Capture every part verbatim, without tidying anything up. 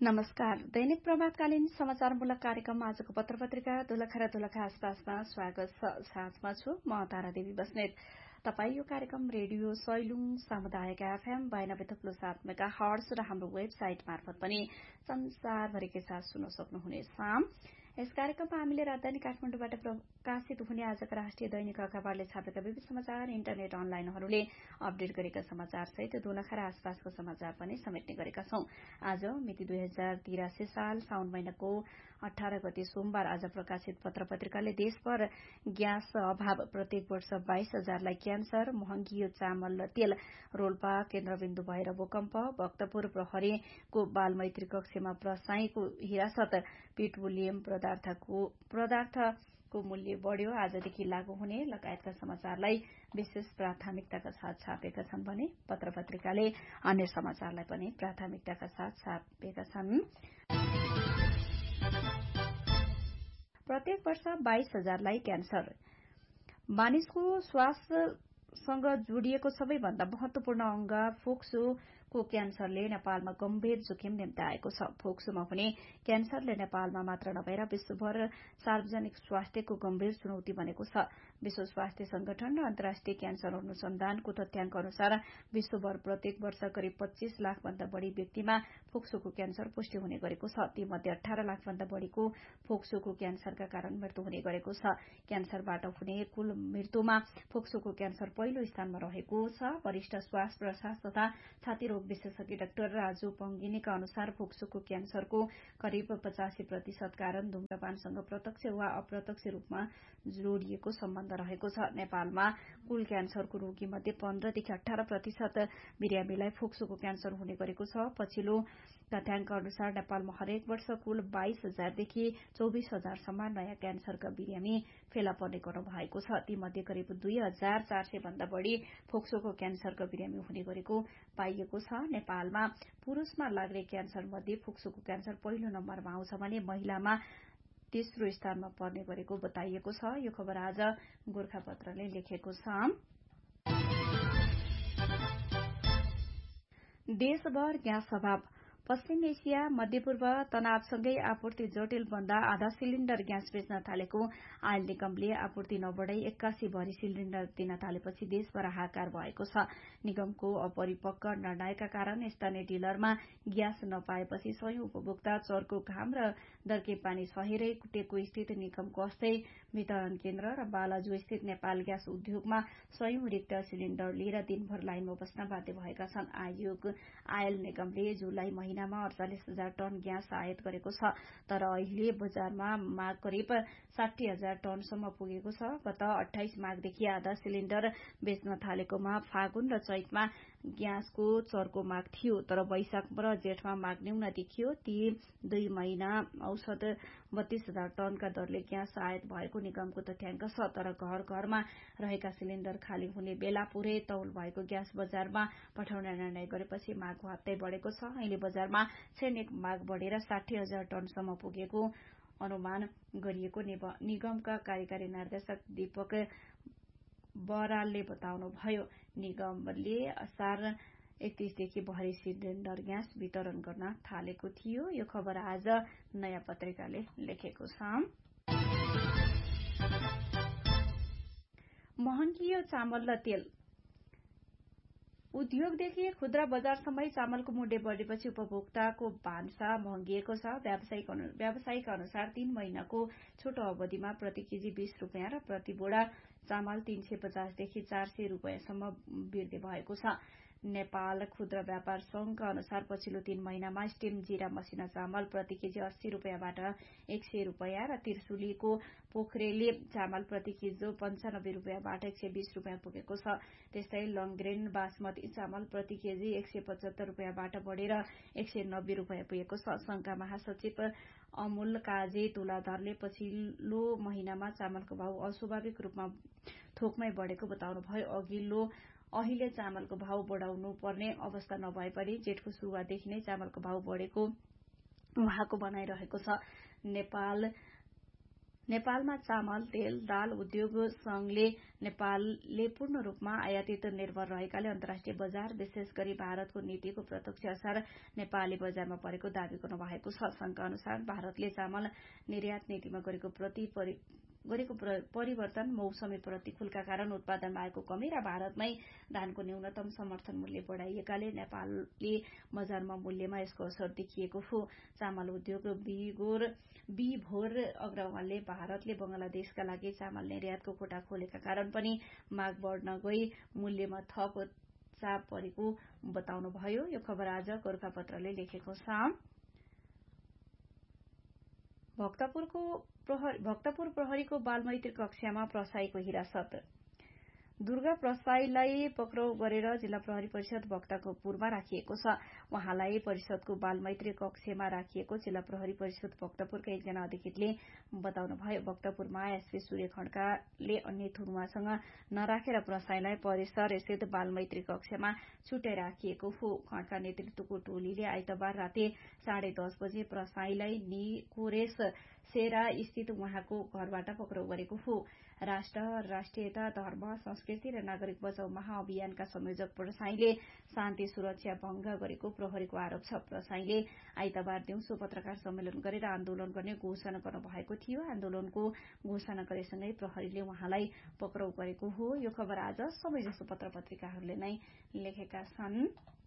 नमस्कार। दैनिक प्रभातकालीन समाचारमूलक कार्यक्रम आजको पत्र पत्रिका दोलखा र दोलखा आसपासमा स्वागत छ। साथमा छु म तारादेवी बस्नेत। तपाई यो कार्यक्रम रेडियो सैलुङ सामुदायिक एफएम बयानब्बे थप्लो सात मेगा हर्ट्ज र हाम्रो वेबसाइट मार्फत पनि संसारभरिकै साथ सुन्न सक्नुहुनेछ। यस कार्यक्रममा हामीले राजधानी काठमाडौँबाट प्रकाशित हुने आजका राष्ट्रिय दैनिक अखबारले छापेका विविध समाचार, इन्टरनेट अनलाइनहरूले अपडेट गरेका समाचार सहित दोलखा र आसपासको समाचार पनि समेट्ने गरेका छौं। आज मिति दुई हजार तिरासी साल साउन महिनाको अठारह गते सोमबार आज प्रकाशित पत्र पत्रिकाले देशभर ग्यास अभाव, प्रत्येक वर्ष बाइस हजारलाई क्यान्सर, महँगियो चामल र तेल, रोल्पा केन्द्रबिन्दु भएर भूकम्प, भक्तपुर प्रहरीको बालमैत्री कक्षमा प्रसाईको हिरासत, पेट्रोलियम पदार्थको पदार्थको मूल्य बढ़्यो, आजदेखि लागू हुने लगायतका समाचारलाई विशेष प्राथमिकताका साथ छापेका छन् भने पत्र पत्रिकाले अन्य समाचारलाई पनि प्राथमिकताका साथ छापेका छन्। प्रत्येक वर्ष बाइस हजारलाई क्यान्सर। मानिसको श्वाससँग जोडिएको सबैभन्दा महत्वपूर्ण अंग फोक्सोको क्यान्सरले नेपालमा गम्भीर जोखिम निम्त्याएको छ। फोक्सोमा हुने क्यान्सरले नेपालमा मात्र नभएर विश्वभर सार्वजनिक स्वास्थ्यको गम्भीर चुनौती बनेको छ। विश्व स्वास्थ्य संगठन र अन्तर्राष्ट्रिय क्यान्सर अनुसन्धानको तथ्याङ्क अनुसार विश्वभर प्रत्येक वर्ष करिब पच्चीस लाख भन्दा बढ़ी व्यक्तिमा फोक्सोको क्यान्सर पुष्टि हुने गरेको छ। तीमध्ये अठारह लाख भन्दा बढ़ीको फोक्सोको क्यान्सरका कारण मृत्यु हुने गरेको छ। क्यान्सरबाट हुने कुल मृत्युमा फोक्सोको क्यान्सर पहिलो स्थानमा रहेको छ। वरिष्ठ श्वास प्रश्वास तथा छाती रोग विशेषज्ञ डाक्टर राजु पंगिनीका अनुसार फोक्सोको क्यान्सरको करिब पचासी प्रतिशत कारण धूम्रपानसँग प्रत्यक्ष वा अप्रत्यक्ष रूपमा जोडिएको सम्बन्ध रहेको छ। नेपालमा कुल क्यान्सरको रोगी मध्ये पन्ध्रदेखि अठारह प्रतिशत बिरामीलाई फोक्सोको क्यान्सर हुने गरेको छ। पछिल्लो तथ्याङ्क अनुसार नेपालमा हरेक वर्ष कुल बाइस हजारदेखि चौबिस हजारसम्म नयाँ क्यान्सरका बिरामी फेला पर्ने क्रम भएको छ। तीमध्ये करिब दुई हजार चार सय भन्दा बढ़ी फोक्सोको क्यान्सरका बिरामी हुने गरेको पाइएको छ। नेपालमा पुरूषमा लाग्ने क्यान्सर मध्ये फोक्सोको क्यान्सर पहिलो नम्बरमा आउँछ भने महिलामा तेस्रो स्थानमा पर्ने गरेको बताइएको छ। यो खबर आज गोर्खापत्रले लेखेको छ। देशभर ग्यास अभाव। पश्चिम एसिया, मध्यपूर्व तनावसँगै आपूर्ति जटिल बन्दा आधा सिलिण्डर ग्यास बेच्न थालेको आयल निगमले आपूर्ति नबढाई एक्कासी भरि सिलिण्डर दिन थालेपछि देशभर हाहाकार भएको छ। निगमको अपरिपक्व निर्णयका कारण स्थानीय डिलरमा ग्यास नपाएपछि सयौं उपभोक्ता चर्को घाम र दर्के पानी सहेरै कुटेको स्थित निगमको अस्थायी वितरण केन्द्र र बालाजु स्थित नेपाल ग्यास उद्योगमा सयौं रिक्त सिलिण्डर लिएर दिनभर लाइनमा बस्न बाध्य भएका छन्। आयोग आयल निगमले जुलाई महिनामा अडचालिस हजार टन ग्यास आयात गरेको छ, तर अहिले बजारमा माग करिब साठी हजार टनसम्म पुगेको छ। गत अठाइस माघदेखि आधा सिलिण्डर बेच्न थालेकोमा फागुन र चैतमा ग्यासको चर्को माग थियो, तर वैशाख र जेठमा माग न्यून देखियो। ती दुई महिना औसत बत्तीस हजार टनका दरले ग्यास आयात भएको निगमको तथ्याङ्क छ, तर घर घरमा रहेका सिलिण्डर खाली हुने बेला पूरै तौल भएको ग्यास बजारमा पठाउने निर्णय गरेपछि माग ह्वात्तै बढ़ेको छ। अहिले बजारमा क्षणिक माग बढ़ेर साठी हजार टनसम्म पुगेको अनुमान गरिएको निगमका कार्यकारी निर्देशक दीपक बरालले बताउनुभयो। निगमले असार एकतीसदेखि भरि सिलिण्डर ग्यास वितरण गर्न थालेको थियो। यो खबर आज नयाँ पत्रिकाले लेखेको छ। महँगियो चामल र तेल। उद्योगदेखि खुद्रा बजारसम्मै चामलको मूल्य बढ़ेपछि उपभोक्ताको भान्सा महँगिएको छ। व्यावसायिक अनुसार तीन महिनाको छोटो अवधिमा प्रति केजी बीस रूपियाँ र प्रति बोरा चामल तीन सय पचासदेखि चार सय रूपियाँसम्म वृद्धि भएको छ। नेपाल खुद्रा व्यापार संघका अनुसार पछिल्लो तीन महिनामा स्टिम जीरा मसिना चामल प्रति केजी अस्सी रूपियाँबाट एक सय रूपियाँ र त्रिशुलीको पोखरेली चामल प्रति केजी पञ्चानब्बे रूपियाँबाट एक सय बीस रूपियाँ पुगेको छ। त्यस्तै लङग्रेन बासमती चामल प्रति केजी एक सय पचहत्तर रूपियाँबाट बढ़ेर एक सय नब्बे रूपियाँ पुगेको छ। संघका महासचिव अमूल काजे तुलाधरले पछिल्लो महिनामा चामलको भाव अस्वाभाविक रूपमा थोकमै बढ़ेको बताउनुभयो। अघिल्लो अहिले चामलको भाव बढ़ाउनु पर्ने अवस्था नभए पनि जेठको सुरुवातदेखि नै चामलको भाव बढ़ेको उहाँको भनाइरहेको छ। नेपाल नेपालमा चामल, तेल, दाल उद्योग संघले नेपालले पूर्ण रूपमा आयातित निर्भर रहेकाले अन्तर्राष्ट्रिय बजार विशेष गरी भारतको नीतिको प्रत्यक्ष असर नेपाली बजारमा परेको दावी गर्नु भएको छ। संघका अनुसार भारतले चामल निर्यात नीतिमा गरेको प्रति गरेको परिवर्तन मौसमी प्रतिकूलका कारण उत्पादनमा आएको कमी र भारतमै धानको न्यूनतम समर्थन मूल्य बढ़ाइएकाले नेपाली बजारमा मूल्यमा यसको असर देखिएको हो। चामल उद्योग बिगोर बिभोर अग्रवालले भारतले बंगलादेशका लागि चामल निर्यातको कोटा खोलेका कारण पनि माग बढ़न गई मूल्यमा थप चाप परेको बताउनुभयो। यो खबर आज गोरखापत्रले लेखेको छ। भक्तपुरको प्रहरी भक्तपुर प्रहरीको बालमैत्री कक्षामा प्रसाईको हिरासत। दुर्गा प्रसाईलाई पक्राउ गरेर जिल्ला प्रहरी परिषद भक्तपुरमा राखिएको छ। उहाँलाई परिषदको बालमैत्री कक्षमा राखिएको जिल्ला प्रहरी परिषद भक्तपुरका एकजना अधिकृतले बताउनुभयो। भक्तपुरमा एसपी सूर्य खड्काले अन्य थुनुवासँग नराखेर प्रसाईलाई परिसर स्थित बालमैत्री कक्षमा छुट्याइ राखिएको हो। खड्का नेतृत्वको टोलीले आइतबार राति साढे दस बजे प्रसाईलाई निकोरेस सेरा स्थित उहाँको घरबाट पक्राउ गरेको हो। राष्ट्र राष्ट्रियता धर्म संस्कृति र नागरिक बचाउ महाअभियानका संयोजक प्रसाईले शान्ति सुरक्षा भंग गरेको प्रहरीको आरोप छ। प्रसाईले आइतबार दिउँसो पत्रकार सम्मेलन गरेर आन्दोलन गर्ने घोषणा गर्नु भएको थियो। आन्दोलनको घोषणा गरेसँगै प्रहरीले उहाँलाई पक्राउ गरेको हो। यो खबर आज सबैजसो पत्र पत्रिकाहरूले नै लेखेका छन्।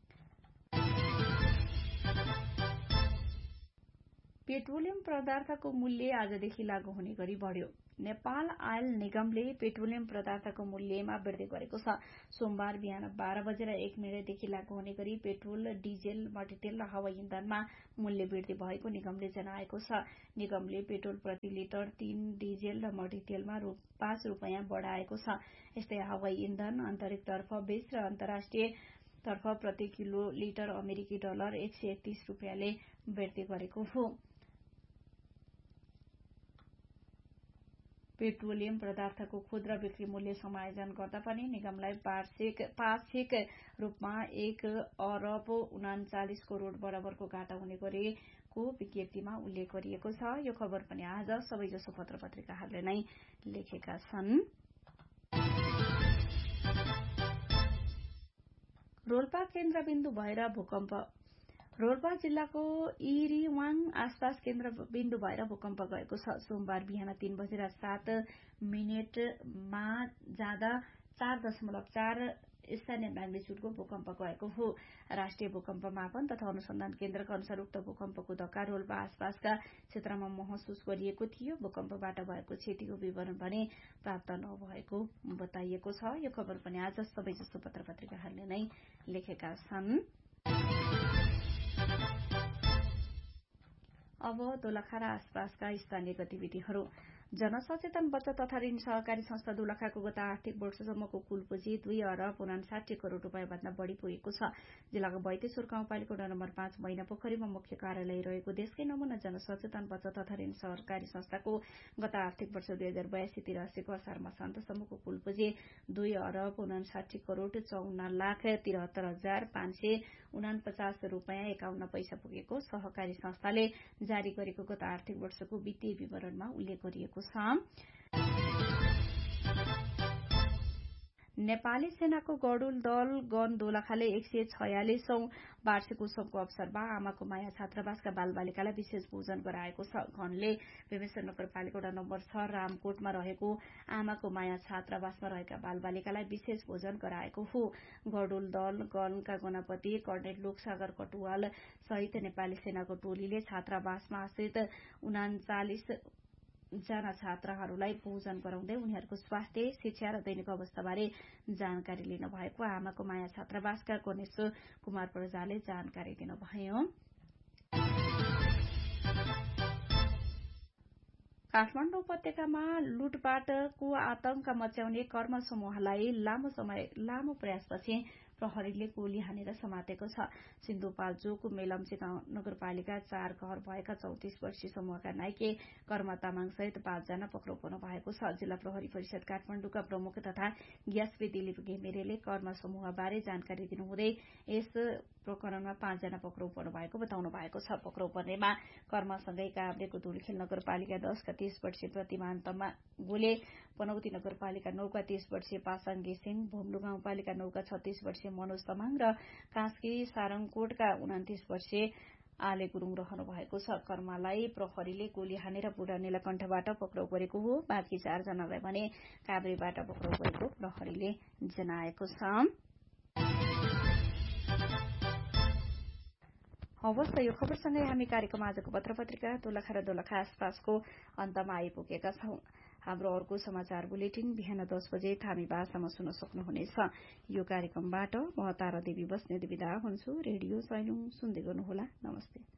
पेट्रोलियम पदार्थको मूल्य आजदेखि लागू हुने गरी बढ़्यो। नेपाल आयल निगमले पेट्रोलियम पदार्थको मूल्यमा वृद्धि गरेको छ। सोमबार बिहान बाह्र बजेर एक मिनटदेखि लागू हुने गरी पेट्रोल, डिजेल, मट्टीतेल र हवाई इन्धनमा मूल्य वृद्धि भएको निगमले जनाएको छ। निगमले पेट्रोल प्रति लिटर तीन, डिजेल र मट्टीतेलमा पाँच रूपियाँ बढ़ाएको छ। यस्तै हवाई इन्धन आन्तरिकतर्फ बीस र अन्तर्राष्ट्रिय तर्फ प्रति किलो लिटर अमेरिकी डलर एक सय एकतीस रूपियाँले वृद्धि गरेको हो। पेट्रोलियम पदार्थको खुद्रा बिक्री मूल्य समायोजन गर्दा पनि निगमलाई वार्षिक पाक्षिक रूपमा एक अरब उनाचालिस करोड़ बराबरको घाटा हुने गरेको विज्ञप्तिमा उल्लेख गरिएको छ। यो खबर पनि आज सबैजसो पत्र पत्रिकाहरूले नै लेखेका छन्। रोल्पा केन्द्रबिन्दु भएर भूकम्प। रोल्पा जिल्लाको इरिवाङ आसपास केन्द्रबिन्दु भएर भूकम्प गएको छ। सोमबार बिहान तीन बजेर सात मिनटमा जाँदा चार दशमलव चार स्थानीय म्याग्निच्युडको भूकम्प गएको हो। राष्ट्रिय भूकम्प मापन तथा अनुसन्धान केन्द्रका अनुसार उक्त भूकम्पको धक्का रोल्पा आसपासका क्षेत्रमा महसुस गरिएको थियो। भूकम्पबाट भएको क्षतिको विवरण भने प्राप्त नभएको बताइएको छ। यो खबर पनि आज सबैजसो पत्र पत्रिकाहरूले नै लेखेका छन्। अब दोलखा र आसपासका स्थानीय गतिविधिहरू। जनसचेतन बचत तथा ऋण सहकारी संस्था दोलखाको गत आर्थिक वर्षसम्मको कुल पुँजी दुई अरब उनासाठी करोड़ रूपियाँ भन्दा बढ़ी पुगेको छ। जिल्लाको बैतेश्वर गाउँपालिका वडा नम्बर पाँच मैना पोखरीमा मुख्य कार्यालय रहेको देशकै नमुना जनसचेतन बचत तथा ऋण सहकारी संस्थाको गत आर्थिक वर्ष दुई हजार बयासी तिरासीको असार मसान्तसम्मको कुल पुँजी दुई अरब उनासाठी करोड़ चौन्न लाख तिहत्तर हजार पाँच सय उनापचास रूपियाँ एकाउन्न पैसा पुगेको सहकारी संस्थाले जारी गरेको गत आर्थिक वर्षको वित्तीय विवरणमा उल्लेख गरिएको छ। नेपाली सेनाको गडुल दल गण दोलखाले एक सय छयालिसौं वार्षिक उत्सवको अवसरमा आमाको माया छात्रावासका बालबालिकालाई विशेष भोजन गराएको छ। गणले भीमेश्वर नगरपालिका वडा नम्बर छ रामकोटमा रहेको आमाको माया छात्रावासमा रहेका बालबालिकालाई विशेष भोजन गराएको हो। गडुल दल गणका गणपति कर्णेल लोकसागर कटुवाल सहित नेपाली सेनाको टोलीले छात्रावासमा आश्रित उनाचालिस जना छात्राहरूलाई भोजन गराउँदै उनीहरूको स्वास्थ्य, शिक्षा र दैनिक अवस्थाबारे जानकारी लिनु भएको आमाको माया छात्रावासका गणेश कुमार प्रजाले जानकारी दिनुभयो। काठमाडौँ उपत्यकामा लुटपाटको आतंक मच्याउने कर्म समूहलाई लामो समय लामो प्रयासपछि प्रहरीले गोली हानेर समातेको छ। सिन्धुपाल्चोक मेलम्ची नगरपालिका चार घर भएका चौतिस वर्षीय समूहका नाइके कर्म तामाङ सहित पाँचजना पक्राउ पर्नु भएको छ। जिल्ला प्रहरी परिषद काठमाडौँका प्रमुख तथा ग्यास्पी दिलीप घिमिरेले कर्म समूहबारे जानकारी दिनुहुँदै यस प्रकरणमा पाँचजना पक्राउ पर्नु भएको बताउनु भएको छ। पक्राउ पर्नेमा कर्मसँगै काभ्रेको धुलखेल नगरपालिका दशका तीस वर्षीय प्रतिमान तमागुले, पनौती नगरपालिका नौका तीस वर्षीय पासाङ गेसेङ, भोमलु गाउँपालिका नौका छत्तीस वर्षीय मनोज तमाङ र कास्की सारङकोटका उन्तिस वर्षीय आले गुरूङ रहनु भएको छ। कर्मालाई प्रहरीले गोली हानेर बुढा नीलकण्ठबाट पक्राउ गरेको हो। बाँकी चारजनालाई भने काभ्रेबाट पक्राउ गरेको प्रहरीले जनाएको छ। हवस्, यो खबरसँगै हामी कार्यक्रम आजको पत्र पत्रिका दोलखा र दोलखा आसपासको अन्तमा आइपुगेका छौं। हाम्रो अर्को समाचार बुलेटिन बिहान दस बजे थामी भाषामा सुन्न सक्नुहुनेछ। यो कार्यक्रमबाट म तारा देवी बस्नेत बिदा हुन्छु। रेडियो सैलुङ सुन्दै गर्नुहोला। नमस्ते।